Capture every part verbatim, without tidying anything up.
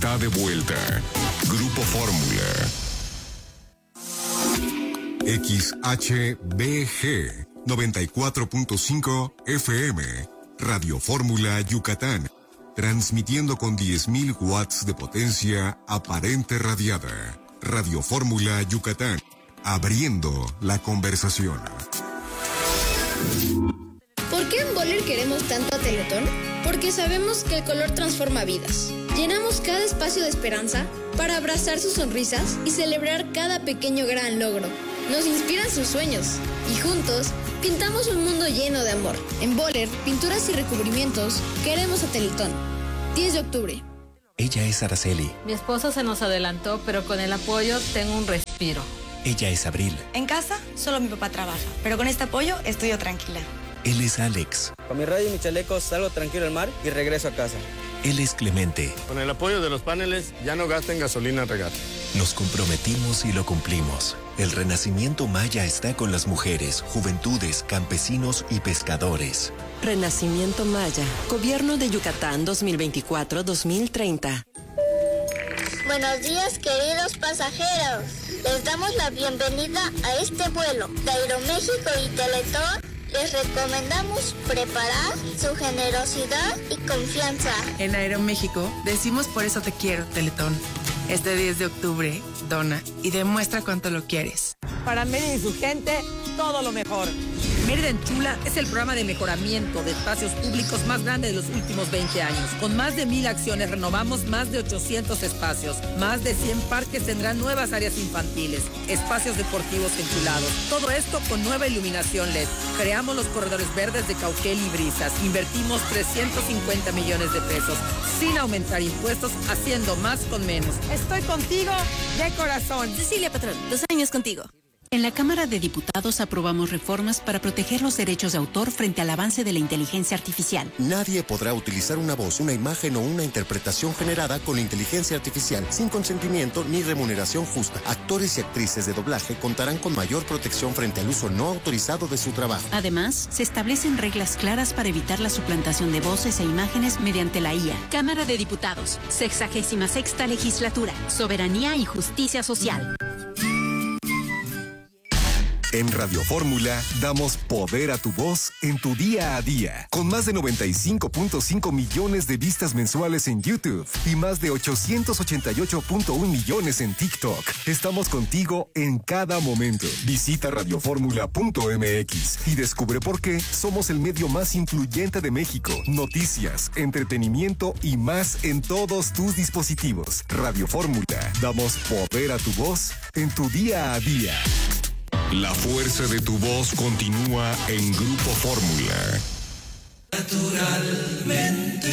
está de vuelta. Grupo Fórmula. X H B G noventa y cuatro punto cinco F M. Radio Fórmula Yucatán. Transmitiendo con diez mil watts de potencia aparente radiada. Radio Fórmula Yucatán. Abriendo la conversación. ¿Por qué en Boller queremos tanto a Teletón? Porque sabemos que el color transforma vidas. Llenamos cada espacio de esperanza para abrazar sus sonrisas y celebrar cada pequeño gran logro. Nos inspiran sus sueños y juntos pintamos un mundo lleno de amor. En Boller, pinturas y recubrimientos, queremos a Teletón. diez de octubre. Ella es Araceli. Mi esposo se nos adelantó, pero con el apoyo tengo un respiro. Ella es Abril. En casa, solo mi papá trabaja, pero con este apoyo estoy yo tranquila. Él es Alex. Con mi radio y mi chaleco salgo tranquilo al mar y regreso a casa. Él es Clemente. Con el apoyo de los paneles, ya no gasten gasolina en regar. Nos comprometimos y lo cumplimos. El Renacimiento Maya está con las mujeres, juventudes, campesinos y pescadores. Renacimiento Maya, Gobierno de Yucatán dos mil veinticuatro a dos mil treinta. Buenos días, queridos pasajeros. Les damos la bienvenida a este vuelo de Aeroméxico y Teletón. Les recomendamos preparar su generosidad y confianza. En Aeroméxico decimos por eso te quiero, Teletón. Este diez de octubre, dona y demuestra cuánto lo quieres. Para Mérida y su gente, todo lo mejor. Mérida en Tula es el programa de mejoramiento de espacios públicos más grande de los últimos veinte años. Con más de mil acciones renovamos más de ochocientos espacios. Más de cien parques tendrán nuevas áreas infantiles, espacios deportivos enchulados. Todo esto con nueva iluminación L E D. Creamos los corredores verdes de Cauquel y Brisas. Invertimos trescientos cincuenta millones de pesos sin aumentar impuestos, haciendo más con menos. Estoy contigo de corazón. Cecilia Patrón, dos años contigo. En la Cámara de Diputados aprobamos reformas para proteger los derechos de autor frente al avance de la inteligencia artificial. Nadie podrá utilizar una voz, una imagen o una interpretación generada con inteligencia artificial sin consentimiento ni remuneración justa. Actores y actrices de doblaje contarán con mayor protección frente al uso no autorizado de su trabajo. Además, se establecen reglas claras para evitar la suplantación de voces e imágenes mediante la I A. Cámara de Diputados, sexagésima sexta legislatura, soberanía y justicia social. En Radio Fórmula damos poder a tu voz en tu día a día. Con más de noventa y cinco punto cinco millones de vistas mensuales en YouTube y más de ochocientos ochenta y ocho punto uno millones en TikTok. Estamos contigo en cada momento. Visita radioformula punto m x y descubre por qué somos el medio más influyente de México. Noticias, entretenimiento y más en todos tus dispositivos. Radio Fórmula. Damos poder a tu voz en tu día a día. La fuerza de tu voz continúa en Grupo Fórmula. Naturalmente.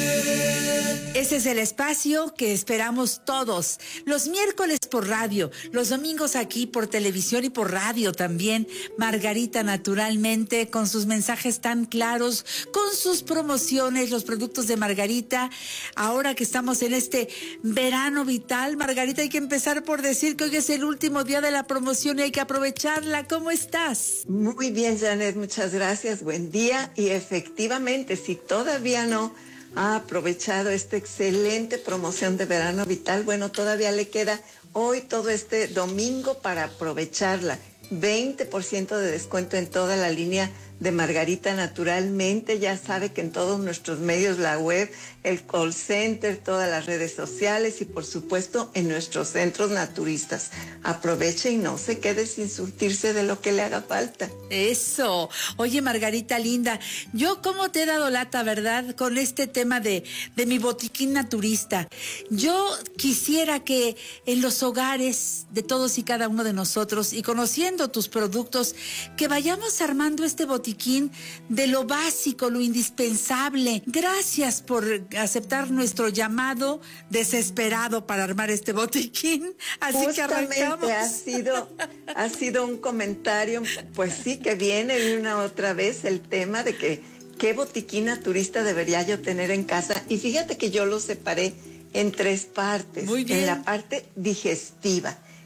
Ese es el espacio que esperamos todos. Los miércoles por radio, los domingos aquí por televisión y por radio también. Margarita Naturalmente, con sus mensajes tan claros, con sus promociones, los productos de Margarita. Ahora que estamos en este verano vital, Margarita, hay que empezar por decir que hoy es el último día de la promoción y hay que aprovecharla. ¿Cómo estás? Muy bien, Janet, muchas gracias. Buen día. Y efectivamente, si todavía no ha aprovechado esta excelente promoción de Verano Vital, bueno, todavía le queda hoy todo este domingo para aprovecharla. veinte por ciento de descuento en toda la línea de Margarita Naturalmente. Ya sabe que en todos nuestros medios, la web, el call center, todas las redes sociales y por supuesto en nuestros centros naturistas. Aproveche y no se quede sin surtirse de lo que le haga falta. Eso. Oye, Margarita linda, yo cómo te he dado lata, ¿verdad? Con este tema de, de mi botiquín naturista. Yo quisiera que en los hogares de todos y cada uno de nosotros, y conociendo tus productos, que vayamos armando este botiquín de lo básico, lo indispensable. Gracias por aceptar nuestro llamado desesperado para armar este botiquín. Así Justamente que arrancamos. ha sido, ha sido un comentario, pues sí, que viene de una otra vez el tema de que qué botiquín naturista debería yo tener en casa. Y fíjate que yo lo separé en tres partes. Muy bien. En la parte digestiva,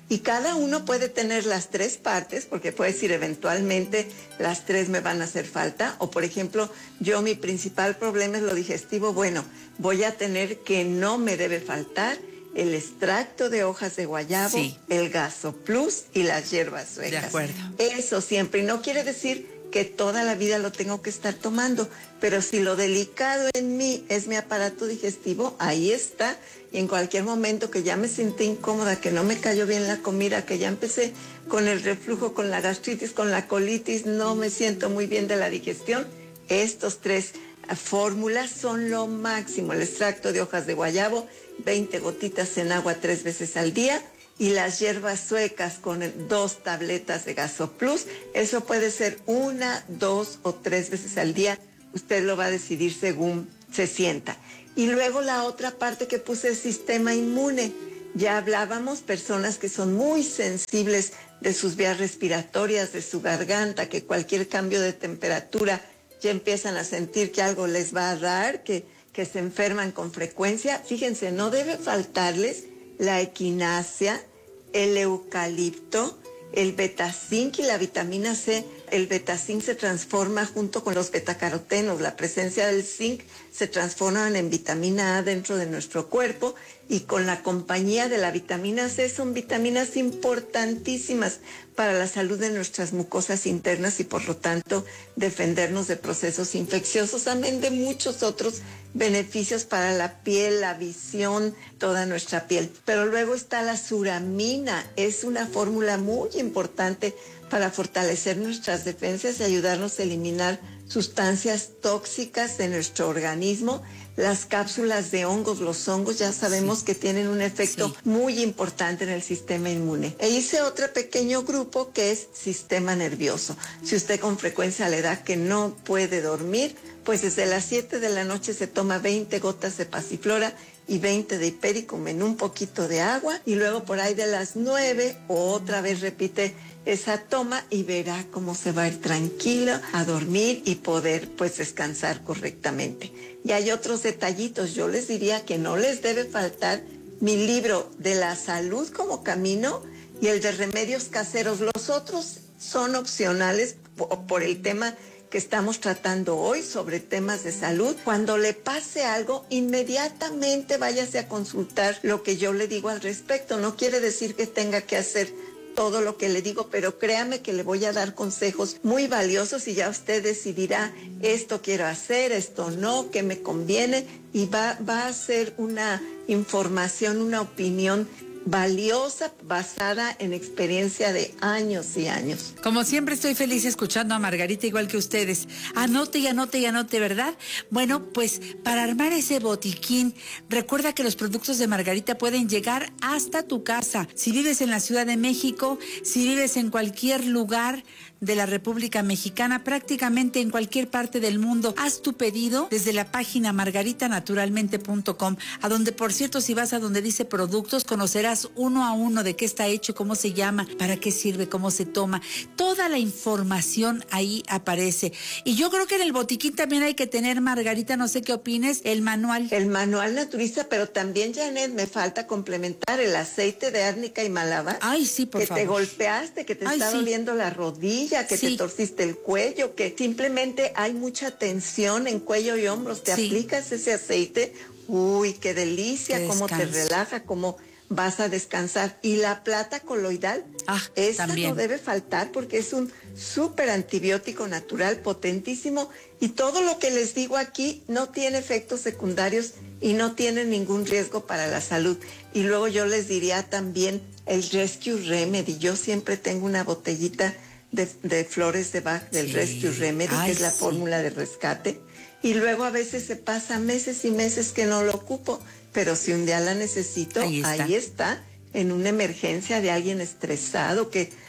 Y cada uno puede tener las tres partes, porque puede decir eventualmente las tres me van a hacer falta. O por ejemplo, yo mi principal problema es lo digestivo. Bueno, voy a tener que no me debe faltar el extracto de hojas de guayabo, sí, el Gasoplus y las hierbas suecas. De acuerdo. Eso siempre. Y no quiere decir que toda la vida lo tengo que estar tomando, pero si lo delicado en mí es mi aparato digestivo, ahí está. Y en cualquier momento que ya me sentí incómoda, que no me cayó bien la comida, que ya empecé con el reflujo, con la gastritis, con la colitis, no me siento muy bien de la digestión, estos tres fórmulas son lo máximo. El extracto de hojas de guayabo, veinte gotitas en agua tres veces al día, y las hierbas suecas con dos tabletas de Gasoplus. Eso puede ser una, dos o tres veces al día. Usted lo va a decidir según se sienta. Y luego la otra parte que puse es sistema inmune. Ya hablábamos, personas que son muy sensibles de sus vías respiratorias, de su garganta, que cualquier cambio de temperatura ya empiezan a sentir que algo les va a dar, que, que se enferman con frecuencia. Fíjense, no debe faltarles la equinacia, el eucalipto, el betazinc y la vitamina C. El betazinc se transforma junto con los betacarotenos. La presencia del zinc se transforman en vitamina A dentro de nuestro cuerpo, y con la compañía de la vitamina C son vitaminas importantísimas para la salud de nuestras mucosas internas y por lo tanto defendernos de procesos infecciosos, amén de muchos otros beneficios para la piel, la visión, toda nuestra piel. Pero luego está la suramina, es una fórmula muy importante para fortalecer nuestras defensas y ayudarnos a eliminar sustancias tóxicas de nuestro organismo. Las cápsulas de hongos, los hongos ya sabemos sí. que tienen un efecto sí. muy importante en el sistema inmune. E hice otro pequeño grupo que es sistema nervioso. Si usted con frecuencia le da que no puede dormir, pues desde las siete de la noche se toma veinte gotas de pasiflora y veinte de hipericum en un poquito de agua, y luego por ahí de las nueve otra vez repite esa toma y verá cómo se va a ir tranquilo a dormir y poder pues descansar correctamente. Y hay otros detallitos. Yo les diría que no les debe faltar mi libro de la salud como camino y el de remedios caseros. Los otros son opcionales por el tema que estamos tratando hoy sobre temas de salud. Cuando le pase algo, inmediatamente váyase a consultar lo que yo le digo al respecto. No quiere decir que tenga que hacer todo lo que le digo, pero créame que le voy a dar consejos muy valiosos y ya usted decidirá, esto quiero hacer, esto no, qué me conviene, y va, va a ser una información, una opinión valiosa basada en experiencia de años y años. Como siempre estoy feliz escuchando a Margarita igual que ustedes. Anote y anote y anote, ¿verdad? Bueno, pues para armar ese botiquín, recuerda que los productos de Margarita pueden llegar hasta tu casa. Si vives en la Ciudad de México, si vives en cualquier lugar de la República Mexicana, prácticamente en cualquier parte del mundo, haz tu pedido desde la página margarita naturalmente punto com, a donde, por cierto, si vas a donde dice productos, conocerás uno a uno de qué está hecho, cómo se llama, para qué sirve, cómo se toma. Toda la información ahí aparece. Y yo creo que en el botiquín también hay que tener, Margarita, no sé qué opines, el manual. El manual naturista, pero también, Janet, me falta complementar el aceite de árnica y malabar. Ay, sí, por que favor. Que te golpeaste, que te Ay, está sí. doliendo la rodilla, que sí. te torciste el cuello, que simplemente hay mucha tensión en cuello y hombros. Te sí. aplicas ese aceite, uy, qué delicia, qué cómo te relaja, cómo vas a descansar. Y la plata coloidal, ah, esa también. no debe faltar porque es un súper antibiótico natural potentísimo, y todo lo que les digo aquí no tiene efectos secundarios y no tiene ningún riesgo para la salud. Y luego yo les diría también el Rescue Remedy. Yo siempre tengo una botellita De, de flores de Bach del sí. Rescue Remedy, Ay, que es la sí. fórmula de rescate, y luego a veces se pasa meses y meses que no lo ocupo, pero si un día la necesito, ahí está, ahí está en una emergencia de alguien estresado que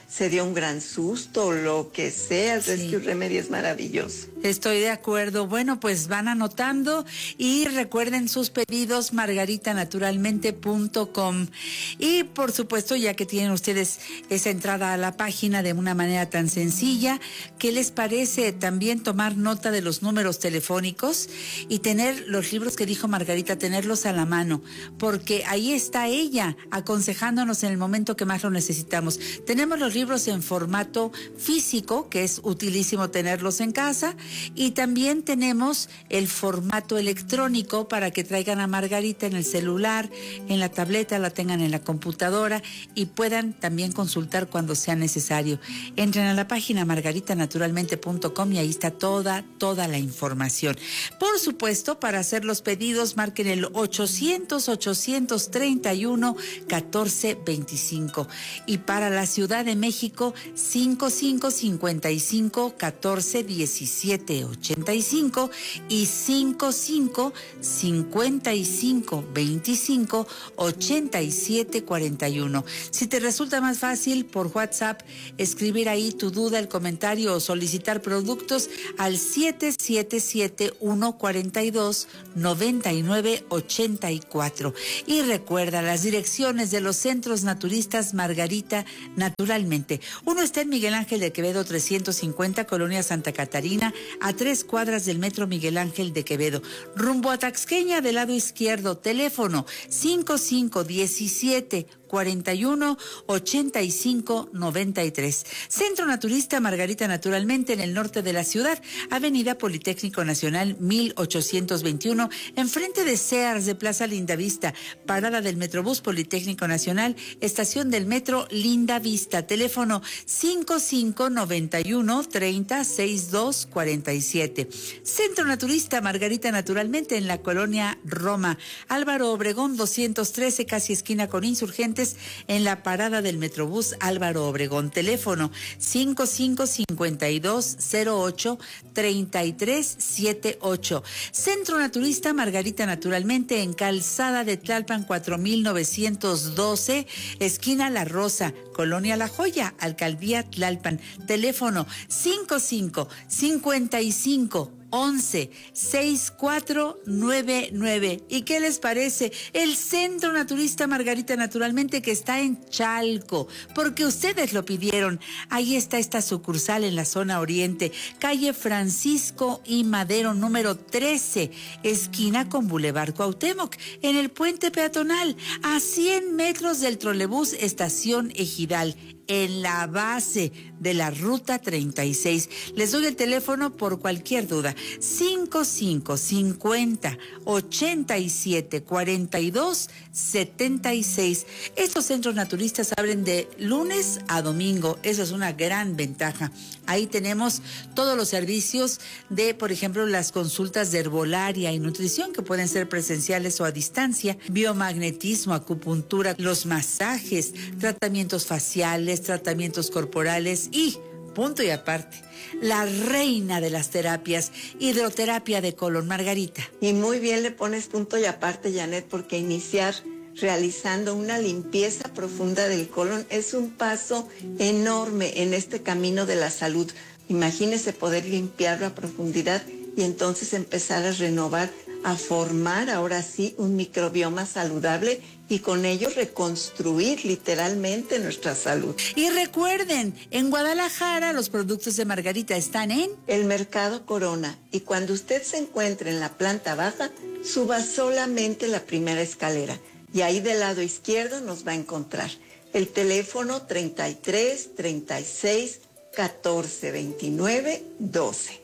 se dio un gran susto, lo que sea, el sí. Rescue Remedy es maravilloso. Estoy de acuerdo. Bueno, pues van anotando y recuerden sus pedidos, margarita naturalmente punto com. Y por supuesto, ya que tienen ustedes esa entrada a la página de una manera tan sencilla, ¿qué les parece también tomar nota de los números telefónicos y tener los libros que dijo Margarita, tenerlos a la mano? Porque ahí está ella aconsejándonos en el momento que más lo necesitamos. Tenemos los libros en formato físico, que es utilísimo tenerlos en casa, y también tenemos el formato electrónico para que traigan a Margarita en el celular, en la tableta, la tengan en la computadora y puedan también consultar cuando sea necesario. Entren a la página margarita naturalmente punto com y ahí está toda, toda la información. Por supuesto, para hacer los pedidos, marquen el ochocientos, ochocientos treinta y uno, catorce veinticinco. Y para la Ciudad de México, cincuenta y cinco, cincuenta y cinco, catorce, diecisiete, ochenta y cinco y cincuenta y cinco, cincuenta y cinco, veinticinco, ochenta y siete, cuarenta y uno. Si te resulta más fácil, por WhatsApp, escribir ahí tu duda, el comentario o solicitar productos al siete siete siete, uno cuatro dos, nueve nueve ocho cuatro. Y recuerda las direcciones de los centros naturistas Margarita Naturalmente. Uno está en Miguel Ángel de Quevedo trescientos cincuenta, Colonia Santa Catarina, a tres cuadras del Metro Miguel Ángel de Quevedo. Rumbo a Taxqueña, del lado izquierdo, teléfono cinco cinco diecisiete, cuarenta y uno, ochenta y cinco, noventa y tres. Centro Naturista Margarita Naturalmente en el norte de la ciudad, Avenida Politécnico Nacional mil ochocientos veintiuno, enfrente de Sears de Plaza Lindavista, parada del Metrobús Politécnico Nacional, estación del Metro Lindavista, teléfono cinco cinco noventa y uno, treinta, sesenta y dos, cuarenta y siete. Centro Naturista Margarita Naturalmente en la colonia Roma, Álvaro Obregón doscientos trece, casi esquina con Insurgentes, en la parada del Metrobús Álvaro Obregón, teléfono cinco cinco cincuenta y dos, cero ocho, treinta y tres, setenta y ocho. Centro Naturista Margarita Naturalmente en Calzada de Tlalpan cuatro mil novecientos doce, esquina La Rosa, Colonia La Joya, Alcaldía Tlalpan, teléfono cinco cinco cincuenta y cinco, once, sesenta y cuatro, noventa y nueve. ¿Y qué les parece? El Centro Naturista Margarita Naturalmente, que está en Chalco, porque ustedes lo pidieron. Ahí está esta sucursal en la zona oriente, calle Francisco y Madero, número trece, esquina con Boulevard Cuauhtémoc, en el puente peatonal, a cien metros del trolebús Estación Ejidal, en la base de la ruta treinta y seis. Les doy el teléfono por cualquier duda. cinco cinco cincuenta, ochenta y siete, cuarenta y dos, setenta y seis. Estos centros naturistas abren de lunes a domingo. Eso es una gran ventaja. Ahí tenemos todos los servicios de, por ejemplo, las consultas de herbolaria y nutrición, que pueden ser presenciales o a distancia, biomagnetismo, acupuntura, los masajes, tratamientos faciales, tratamientos corporales y, punto y aparte, la reina de las terapias, hidroterapia de colon, Margarita. Y muy bien le pones punto y aparte, Janet, porque iniciar realizando una limpieza profunda del colon es un paso enorme en este camino de la salud. Imagínese poder limpiarlo a profundidad y entonces empezar a renovar, a formar ahora sí un microbioma saludable y con ello reconstruir literalmente nuestra salud. Y recuerden, en Guadalajara los productos de Margarita están en el Mercado Corona, y cuando usted se encuentre en la planta baja, suba solamente la primera escalera y ahí del lado izquierdo nos va a encontrar. El teléfono treinta y tres, treinta y seis, catorce, veintinueve, doce.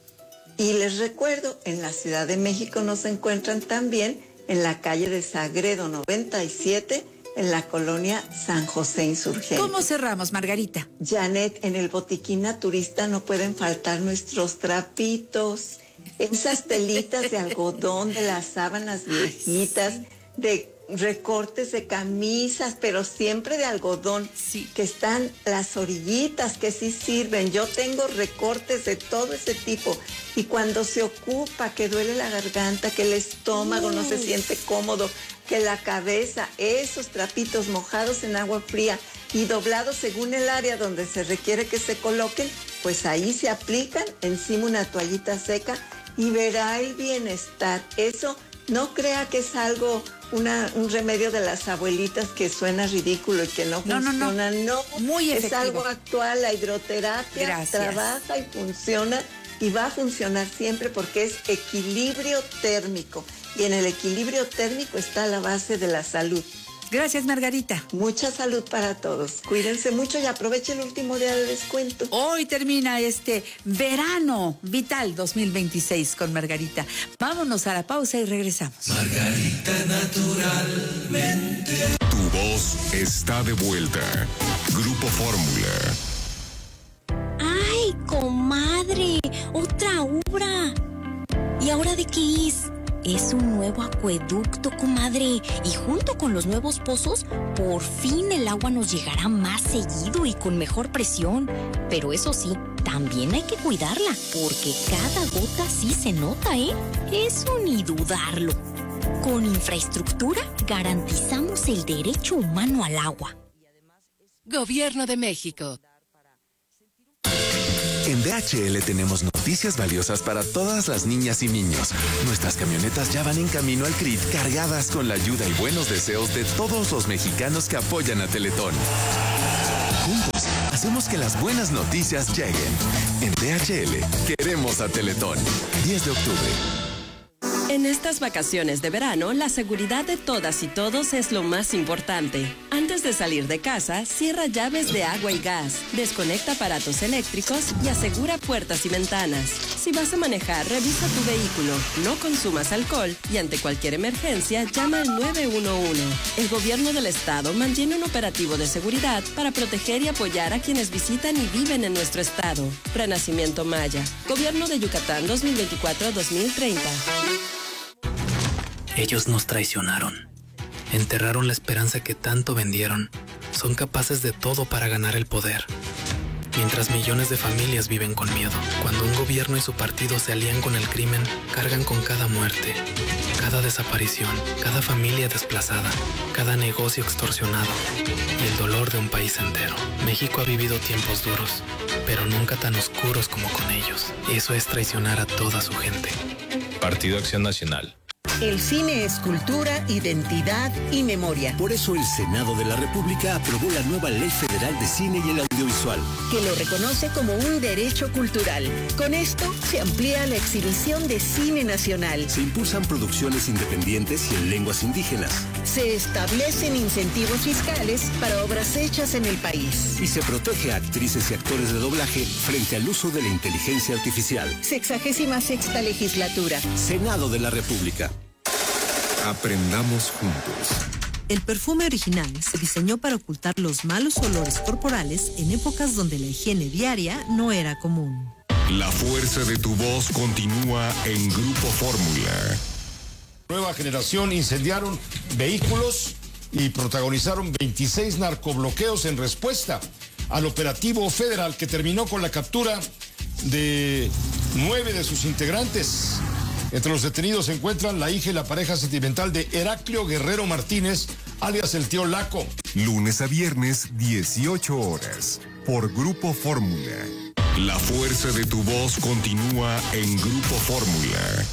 Y les recuerdo, en la Ciudad de México nos encuentran también en la calle de Sagredo noventa y siete, en la colonia San José Insurgente. ¿Cómo cerramos, Margarita? Janet, en el botiquín naturista no pueden faltar nuestros trapitos, esas telitas de algodón de las sábanas viejitas, de recortes de camisas, pero siempre de algodón, sí, que están las orillitas que sí sirven. Yo tengo recortes de todo ese tipo, y cuando se ocupa, que duele la garganta, que el estómago no se siente cómodo, que la cabeza, esos trapitos mojados en agua fría y doblados según el área donde se requiere que se coloquen, pues ahí se aplican encima una toallita seca y verá el bienestar. Eso no crea que es algo, una, un remedio de las abuelitas que suena ridículo y que no, no funciona. No, no, no. Muy efectivo. Es algo actual. La hidroterapia Gracias. trabaja y funciona y va a funcionar siempre porque es equilibrio térmico. Y en el equilibrio térmico está la base de la salud. Gracias, Margarita. Mucha salud para todos. Cuídense mucho y aprovechen el último día de descuento. Hoy termina este Verano Vital dos mil veintiséis con Margarita. Vámonos a la pausa y regresamos. Margarita, naturalmente. Tu voz está de vuelta. Grupo Fórmula. ¡Ay, comadre! ¡Otra obra! ¿Y ahora de qué es? Es un nuevo acueducto, comadre. Y junto con los nuevos pozos, por fin el agua nos llegará más seguido y con mejor presión. Pero eso sí, también hay que cuidarla, porque cada gota sí se nota, ¿eh? Eso ni dudarlo. Con infraestructura garantizamos el derecho humano al agua. Gobierno de México. En D H L tenemos noticias valiosas para todas las niñas y niños. Nuestras camionetas ya van en camino al C R I T cargadas con la ayuda y buenos deseos de todos los mexicanos que apoyan a Teletón. Juntos hacemos que las buenas noticias lleguen. En D H L queremos a Teletón. diez de octubre. En estas vacaciones de verano, la seguridad de todas y todos es lo más importante. Antes de salir de casa, cierra llaves de agua y gas, desconecta aparatos eléctricos y asegura puertas y ventanas. Si vas a manejar, revisa tu vehículo, no consumas alcohol y ante cualquier emergencia, llama al nueve uno uno. El gobierno del estado mantiene un operativo de seguridad para proteger y apoyar a quienes visitan y viven en nuestro estado. Renacimiento Maya. Gobierno de Yucatán dos mil veinticuatro a dos mil treinta. Ellos nos traicionaron. Enterraron la esperanza que tanto vendieron. Son capaces de todo para ganar el poder. Mientras millones de familias viven con miedo. Cuando un gobierno y su partido se alían con el crimen, cargan con cada muerte, cada desaparición, cada familia desplazada, cada negocio extorsionado y el dolor de un país entero. México ha vivido tiempos duros, pero nunca tan oscuros como con ellos. Eso es traicionar a toda su gente. Partido Acción Nacional. El cine es cultura, identidad y memoria. Por eso el Senado de la República aprobó la nueva Ley Federal de Cine y el Audiovisual, que lo reconoce como un derecho cultural. Con esto se amplía la exhibición de cine nacional. Se impulsan producciones independientes y en lenguas indígenas. Se establecen incentivos fiscales para obras hechas en el país. Y se protege a actrices y actores de doblaje frente al uso de la inteligencia artificial. Sexagésima sexta legislatura. Senado de la República. Aprendamos juntos. El perfume original se diseñó para ocultar los malos olores corporales en épocas donde la higiene diaria no era común. La fuerza de tu voz continúa en Grupo Fórmula. Nueva generación incendiaron vehículos y protagonizaron veintiséis narcobloqueos en respuesta al operativo federal que terminó con la captura de nueve de sus integrantes. Entre los detenidos se encuentran la hija y la pareja sentimental de Heraclio Guerrero Martínez, alias el tío Laco. Lunes a viernes, dieciocho horas, por Grupo Fórmula. La fuerza de tu voz continúa en Grupo Fórmula.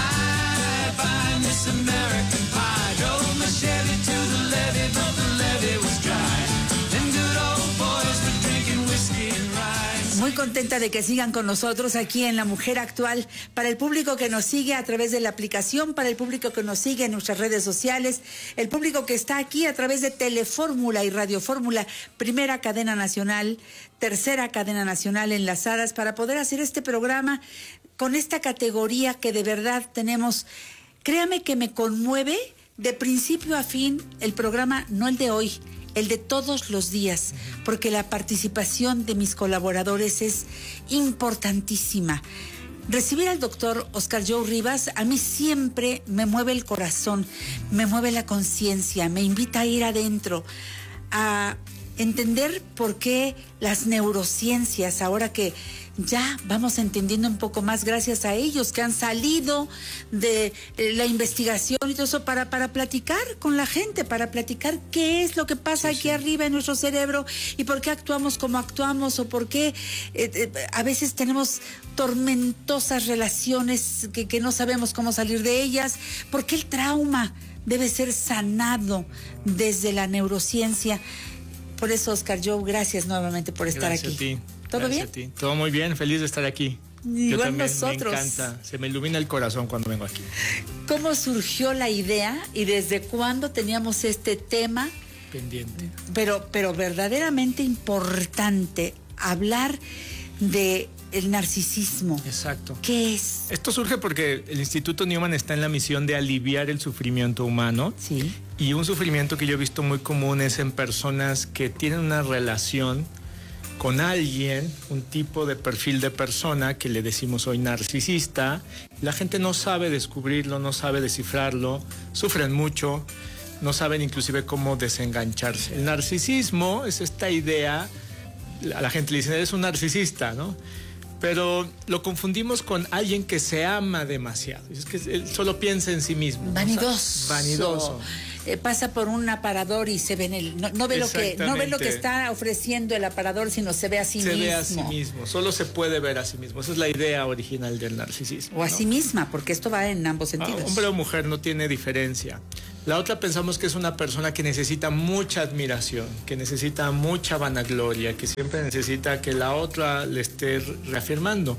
Bye, bye, Miss American Pie. Drove my Chevy to the levee, but the levee was dry. Them good old boys were drinking whiskey and rye. Muy contenta de que sigan con nosotros aquí en La Mujer Actual. Para el público que nos sigue a través de la aplicación, para el público que nos sigue en nuestras redes sociales, el público que está aquí a través de Telefórmula y Radio Fórmula, primera cadena nacional, tercera cadena nacional enlazadas para poder hacer este programa con esta categoría que de verdad tenemos. Créame que me conmueve de principio a fin el programa, no el de hoy, el de todos los días, porque la participación de mis colaboradores es importantísima. Recibir al doctor Oscar Joe Rivas a mí siempre me mueve el corazón, me mueve la conciencia, me invita a ir adentro, a entender por qué las neurociencias, ahora que ya vamos entendiendo un poco más gracias a ellos que han salido de eh, la investigación y todo eso para, para platicar con la gente, para platicar qué es lo que pasa sí, aquí sí. arriba en nuestro cerebro y por qué actuamos como actuamos o por qué eh, eh, a veces tenemos tormentosas relaciones que, que no sabemos cómo salir de ellas, por qué el trauma debe ser sanado desde la neurociencia. Por eso, Oscar Joe, gracias nuevamente por estar gracias aquí. A ti. ¿Todo gracias bien? A ti. Todo muy bien, feliz de estar aquí. Igual Yo también, nosotros. Me encanta, se me ilumina el corazón cuando vengo aquí. ¿Cómo surgió la idea y desde cuándo teníamos este tema? Pendiente. Pero, pero verdaderamente importante, hablar de el narcisismo. Exacto. ¿Qué es? Esto surge porque el Instituto Newman está en la misión de aliviar el sufrimiento humano. Sí. Y un sufrimiento que yo he visto muy común es en personas que tienen una relación con alguien, un tipo de perfil de persona que le decimos hoy narcisista. La gente no sabe descubrirlo, no sabe descifrarlo, sufren mucho, no saben inclusive cómo desengancharse. El narcisismo es esta idea, a la gente le dicen, eres un narcisista, ¿no? Pero lo confundimos con alguien que se ama demasiado. Es que él solo piensa en sí mismo. Vanidoso. O sea, vanidoso. Eh, pasa por un aparador y se ve en el, no, no ve lo que no ve lo que está ofreciendo el aparador, sino se ve a sí se mismo. Se ve a sí mismo. Solo se puede ver a sí mismo. Esa es la idea original del narcisismo. O a ¿no? sí misma, porque esto va en ambos sentidos. Ah, hombre o mujer no tiene diferencia. La otra pensamos que es una persona que necesita mucha admiración, que necesita mucha vanagloria, que siempre necesita que la otra le esté reafirmando.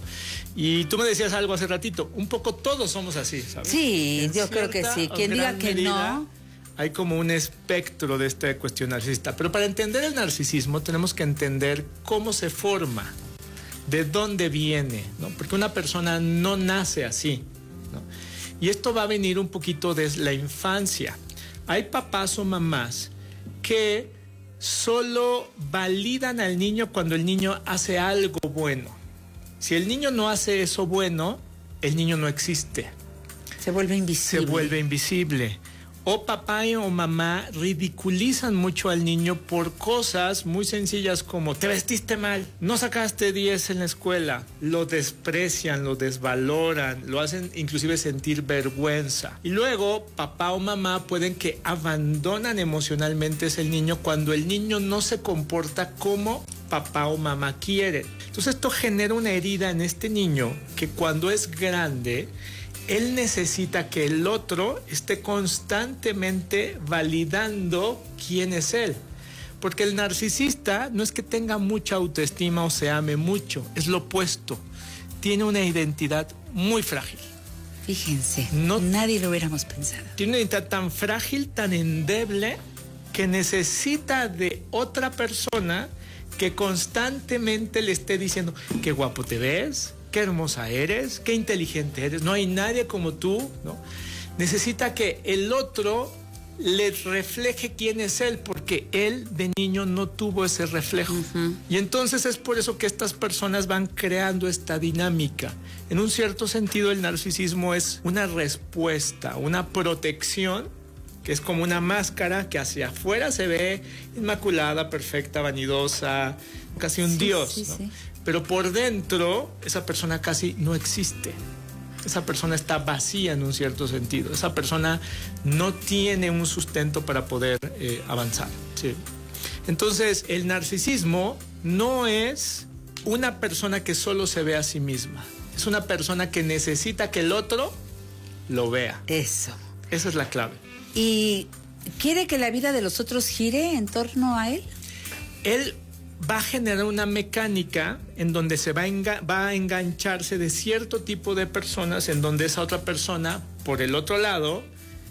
Y tú me decías algo hace ratito, un poco todos somos así, ¿sabes? Sí, en yo creo que sí. Quien diga que medida, no... Hay como un espectro de esta cuestión narcisista. Pero para entender el narcisismo tenemos que entender cómo se forma, de dónde viene, ¿no? Porque una persona no nace así, ¿no? Y esto va a venir un poquito desde la infancia. Hay papás o mamás que solo validan al niño cuando el niño hace algo bueno. Si el niño no hace eso bueno, el niño no existe. Se vuelve invisible. Se vuelve invisible. O papá o mamá ridiculizan mucho al niño por cosas muy sencillas como te vestiste mal, no sacaste diez en la escuela. Lo desprecian, lo desvaloran, lo hacen inclusive sentir vergüenza. Y luego papá o mamá pueden que abandonan emocionalmente a ese niño cuando el niño no se comporta como papá o mamá quieren. Entonces esto genera una herida en este niño que cuando es grande él necesita que el otro esté constantemente validando quién es él. Porque el narcisista no es que tenga mucha autoestima o se ame mucho, es lo opuesto. Tiene una identidad muy frágil. Fíjense, no, nadie lo hubiéramos pensado. Tiene una identidad tan frágil, tan endeble, que necesita de otra persona que constantemente le esté diciendo qué guapo te ves, qué hermosa eres, qué inteligente eres, no hay nadie como tú, ¿no? Necesita que el otro le refleje quién es él, porque él de niño no tuvo ese reflejo. Uh-huh. Y entonces es por eso que estas personas van creando esta dinámica. En un cierto sentido, el narcisismo es una respuesta, una protección, que es como una máscara que hacia afuera se ve inmaculada, perfecta, vanidosa, casi un sí, dios, sí, ¿no? Sí. Pero por dentro, esa persona casi no existe. Esa persona está vacía en un cierto sentido. Esa persona no tiene un sustento para poder eh, avanzar. ¿Sí? Entonces, el narcisismo no es una persona que solo se ve a sí misma. Es una persona que necesita que el otro lo vea. Eso. Esa es la clave. ¿Y quiere que la vida de los otros gire en torno a él? Él va a generar una mecánica en donde se va a, enga- va a engancharse de cierto tipo de personas, en donde esa otra persona, por el otro lado,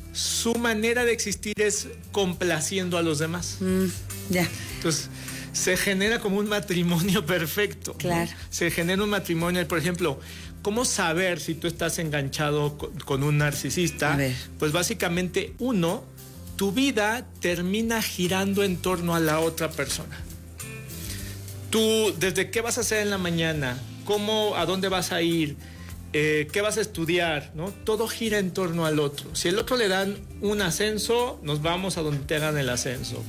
su manera de existir es complaciendo a los demás. Mm, ya. Entonces, se genera como un matrimonio perfecto. Claro. ¿no? Se genera un matrimonio, por ejemplo, ¿cómo saber si tú estás enganchado con, con un narcisista? A ver. Pues básicamente, uno, tu vida termina girando en torno a la otra persona. Tú, ¿desde qué vas a hacer en la mañana? ¿Cómo, a dónde vas a ir? Eh, ¿Qué vas a estudiar? ¿No? Todo gira en torno al otro. Si al otro le dan un ascenso, nos vamos a donde te hagan el ascenso.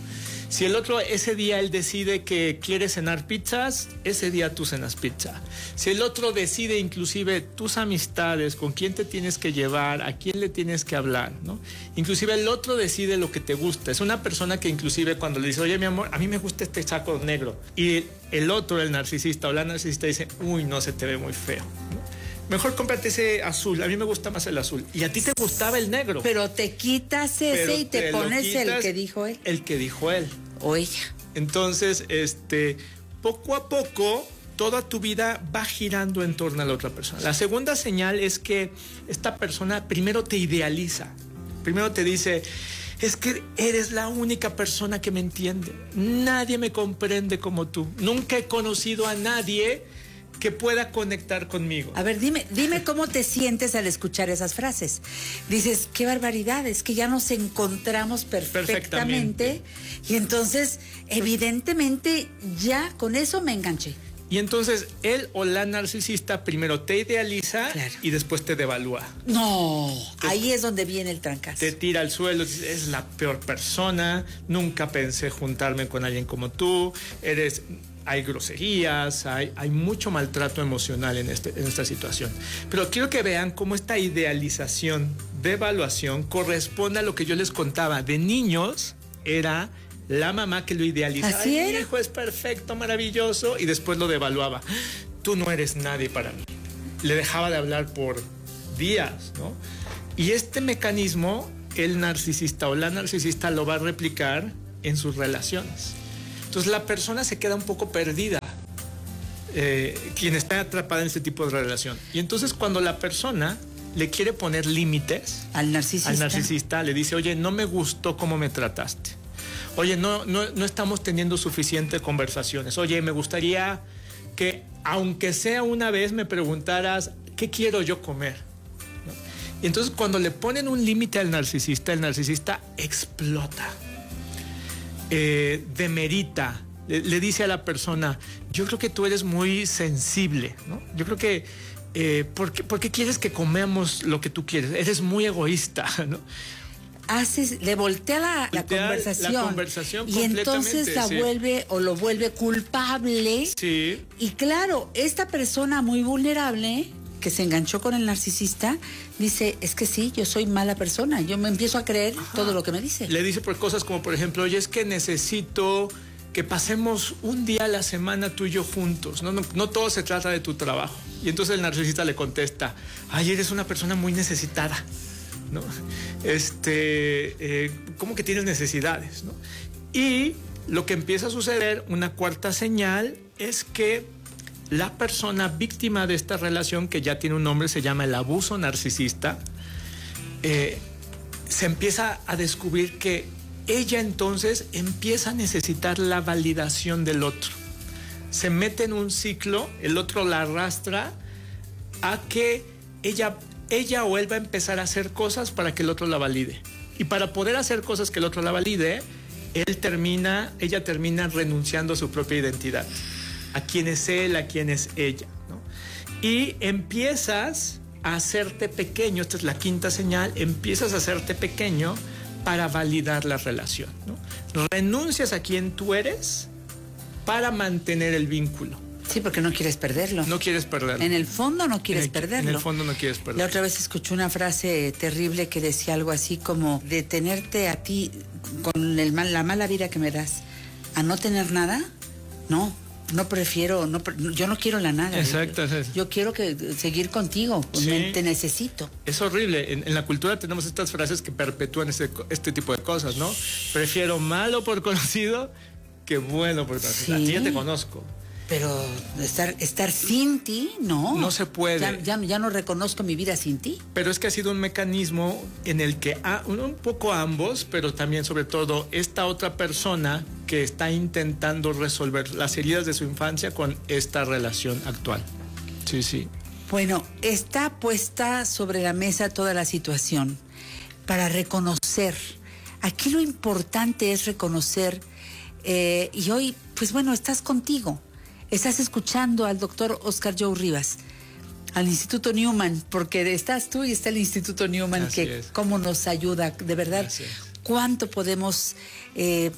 Si el otro, ese día él decide que quiere cenar pizzas, ese día tú cenas pizza. Si el otro decide inclusive tus amistades, con quién te tienes que llevar, a quién le tienes que hablar, ¿no? Inclusive el otro decide lo que te gusta. Es una persona que inclusive cuando le dice, oye, mi amor, a mí me gusta este saco negro. Y el otro, el narcisista o la narcisista dice, uy, no, se te ve muy feo, ¿no? Mejor cómprate ese azul, a mí me gusta más el azul. Y a ti te gustaba el negro. Pero te quitas ese Pero y te, te pones quitas el que dijo él. El que dijo él. O ella. Entonces, este, poco a poco, toda tu vida va girando en torno a la otra persona. La segunda señal es que esta persona primero te idealiza. Primero te dice, es que eres la única persona que me entiende. Nadie me comprende como tú. Nunca he conocido a nadie que pueda conectar conmigo. A ver, dime, dime cómo te sientes al escuchar esas frases. Dices, qué barbaridad, es que ya nos encontramos perfectamente, perfectamente. Y entonces, evidentemente, ya con eso me enganché. Y entonces, él o la narcisista primero te idealiza, claro, y después te devalúa. No, te, ahí es donde viene el trancazo. Te tira al suelo, es la peor persona, nunca pensé juntarme con alguien como tú, eres... Hay groserías, hay, hay mucho maltrato emocional en, este, en esta situación. Pero quiero que vean cómo esta idealización, devaluación, corresponde a lo que yo les contaba. De niños era la mamá que lo idealizaba. Así era. Mi hijo es perfecto, maravilloso, y después lo devaluaba. Tú no eres nadie para mí. Le dejaba de hablar por días, ¿no? Y este mecanismo, el narcisista o la narcisista lo va a replicar en sus relaciones. Entonces la persona se queda un poco perdida, eh, quien está atrapada en este tipo de relación. Y entonces cuando la persona le quiere poner límites al narcisista, al narcisista le dice, oye, no me gustó cómo me trataste. Oye, no, no, no estamos teniendo suficientes conversaciones. Oye, me gustaría que, aunque sea una vez, me preguntaras, ¿qué quiero yo comer? ¿No? Y entonces cuando le ponen un límite al narcisista, el narcisista explota. Eh, demerita, le, le dice a la persona, yo creo que tú eres muy sensible, ¿no? Yo creo que, eh, ¿por qué, ¿por qué quieres que comamos lo que tú quieres? Eres muy egoísta, ¿no? Haces, le voltea la, la voltea conversación, la conversación y entonces la sí. vuelve o lo vuelve culpable. Sí. Y claro, esta persona muy vulnerable que se enganchó con el narcisista, dice, es que sí, yo soy mala persona, yo me empiezo a creer Ajá. todo lo que me dice. Le dice por cosas como, por ejemplo, oye, es que necesito que pasemos un día a la semana tú y yo juntos, no, no, no todo se trata de tu trabajo. Y entonces el narcisista le contesta, ay, eres una persona muy necesitada, ¿no? Este, eh, ¿cómo que tienes necesidades, ¿no? Y lo que empieza a suceder, una cuarta señal, es que la persona víctima de esta relación, que ya tiene un nombre, se llama el abuso narcisista, eh, se empieza a descubrir que ella entonces empieza a necesitar la validación del otro. Se mete en un ciclo, el otro la arrastra a que ella, ella o él va a empezar a hacer cosas para que el otro la valide. Y para poder hacer cosas que el otro la valide, él termina, ella termina renunciando a su propia identidad. A quién es él, a quién es ella, ¿no? Y empiezas a hacerte pequeño, esta es la quinta señal, empiezas a hacerte pequeño para validar la relación, ¿no? Renuncias a quien tú eres para mantener el vínculo. Sí, porque no quieres perderlo. No quieres perderlo. En el fondo no quieres en el, perderlo. En el fondo no quieres perderlo. La otra vez escuché una frase terrible que decía algo así como, de tenerte a ti con el mal, la mala vida que me das, a no tener nada, no. No prefiero, no, yo no quiero la nada. Exacto. Yo, yo quiero que seguir contigo, sí. me, te necesito. Es horrible. En, en la cultura tenemos estas frases que perpetúan este, este tipo de cosas, ¿no? Prefiero malo por conocido que bueno por conocido. Sí. A ti ya te conozco. Pero estar, estar sin ti, no. No se puede. Ya, ya, ya no reconozco mi vida sin ti. Pero es que ha sido un mecanismo en el que a, un poco ambos, pero también sobre todo esta otra persona que está intentando resolver las heridas de su infancia con esta relación actual. Sí, sí. Bueno, está puesta sobre la mesa toda la situación para reconocer. Aquí lo importante es reconocer, eh, y hoy, pues bueno, estás contigo. Estás escuchando al doctor Oscar Joe Rivas, al Instituto Newman, porque estás tú y está el Instituto Newman, Así que es. cómo nos ayuda, de verdad, cuánto podemos eh,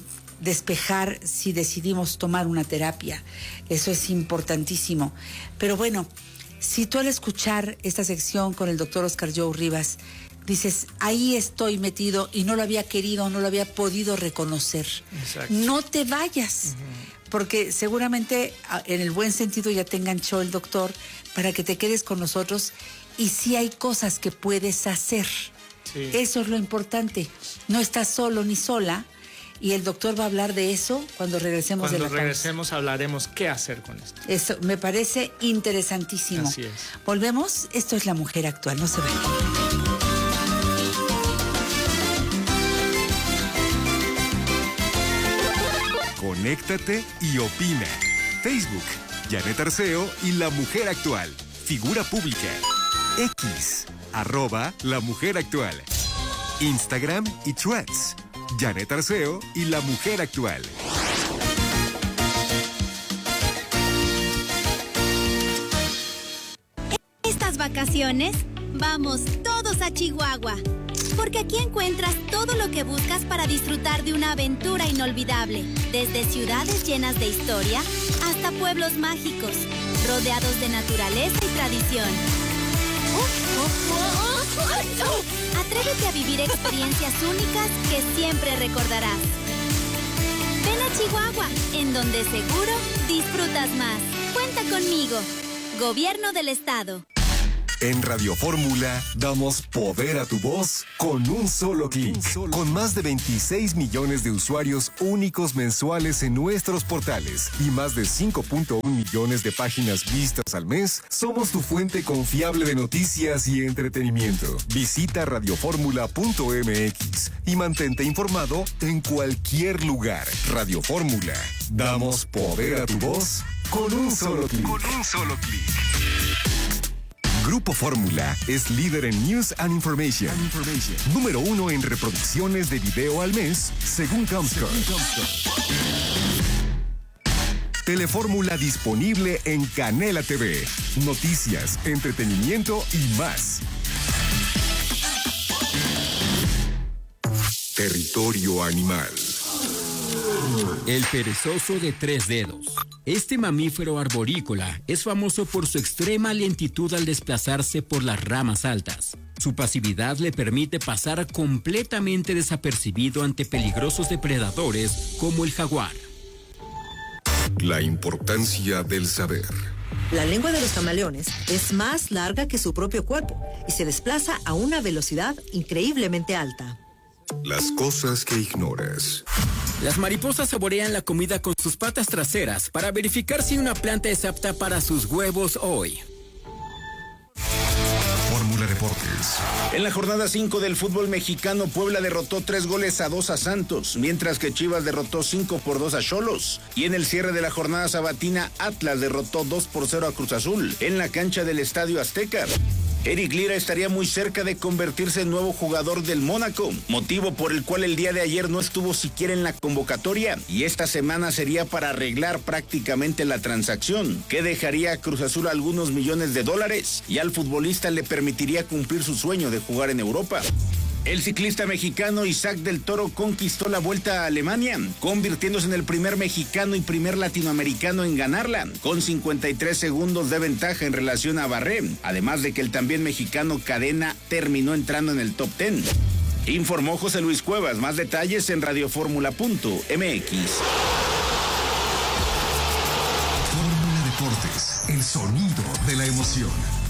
despejar si decidimos tomar una terapia. Eso es importantísimo. Pero bueno, si tú al escuchar esta sección con el doctor Oscar Joe Rivas, dices, ahí estoy metido y no lo había querido, no lo había podido reconocer. Exacto. No te vayas, uh-huh. porque seguramente en el buen sentido ya te enganchó el doctor para que te quedes con nosotros y sí hay cosas que puedes hacer. Sí. Eso es lo importante. No estás solo ni sola y el doctor va a hablar de eso cuando regresemos cuando de la Cuando regresemos pausa. Hablaremos qué hacer con esto. Eso me parece interesantísimo. Así es. Volvemos. Esto es La Mujer Actual. No se vayan. Conéctate y opina. Facebook, Janet Arceo y La Mujer Actual. Figura pública. X, arroba La Mujer Actual. Instagram y Threads, Janet Arceo y La Mujer Actual. Estas vacaciones, vamos todos a Chihuahua. Porque aquí encuentras todo lo que buscas para disfrutar de una aventura inolvidable. Desde ciudades llenas de historia hasta pueblos mágicos, rodeados de naturaleza y tradición. Atrévete a vivir experiencias únicas que siempre recordarás. Ven a Chihuahua, en donde seguro disfrutas más. Cuenta conmigo. Gobierno del Estado. En Radio Fórmula damos poder a tu voz con un solo clic. Con más de veintiséis millones de usuarios únicos mensuales en nuestros portales y más de cinco punto uno millones de páginas vistas al mes, somos tu fuente confiable de noticias y entretenimiento. Visita radioformula punto m x y mantente informado en cualquier lugar. Radio Fórmula. Damos poder a tu voz con un solo clic. Con un solo clic. Grupo Fórmula es líder en News and Information. and Information. Número uno en reproducciones de video al mes, según Comscore. Telefórmula disponible en Canela T V. Noticias, entretenimiento y más. Territorio animal. El perezoso de tres dedos. Este mamífero arborícola es famoso por su extrema lentitud al desplazarse por las ramas altas. Su pasividad le permite pasar completamente desapercibido ante peligrosos depredadores como el jaguar. La importancia del saber. La lengua de los camaleones es más larga que su propio cuerpo y se desplaza a una velocidad increíblemente alta. Las cosas que ignoras. Las mariposas saborean la comida con sus patas traseras para verificar si una planta es apta para sus huevos hoy. Fórmula Deportes. En la jornada cinco del fútbol mexicano, Puebla derrotó tres goles a dos a Santos, mientras que Chivas derrotó cinco por dos a Xolos. Y en el cierre de la jornada sabatina, Atlas derrotó dos por cero a Cruz Azul, en la cancha del Estadio Azteca. Eric Lira estaría muy cerca de convertirse en nuevo jugador del Mónaco, motivo por el cual el día de ayer no estuvo siquiera en la convocatoria, y esta semana sería para arreglar prácticamente la transacción, que dejaría a Cruz Azul algunos millones de dólares, y al futbolista le permitiría cumplir su sueño de jugar en Europa. El ciclista mexicano Isaac del Toro conquistó la Vuelta a Alemania, convirtiéndose en el primer mexicano y primer latinoamericano en ganarla, con cincuenta y tres segundos de ventaja en relación a Barré, además de que el también mexicano Cadena terminó entrando en el top diez. Informó José Luis Cuevas. Más detalles en radioformula punto m x. Fórmula Deportes, el sonido de la emoción.